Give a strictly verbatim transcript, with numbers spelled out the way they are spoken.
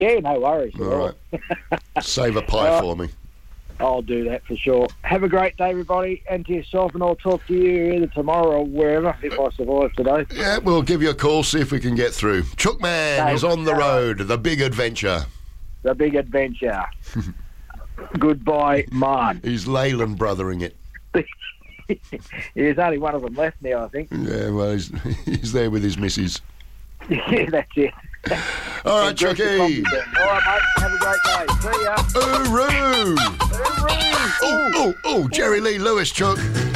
Yeah, no worries. All right. Save a pie for me. I'll do that for sure. Have a great day, everybody, and to yourself, and I'll talk to you either tomorrow or wherever, if I survive today. Yeah, we'll give you a call, see if we can get through. Chookman No, is on the no. road, the big adventure. The big adventure. Goodbye, man. He's Leyland brothering it. There's only one of them left now, I think. Yeah, well, he's, he's there with his missus. Yeah, that's it. All right, Chucky. All right, mate. Have a great day. See ya. Hooroo! Hooroo! Oh, oh, oh, Jerry Lee Lewis, Chuck.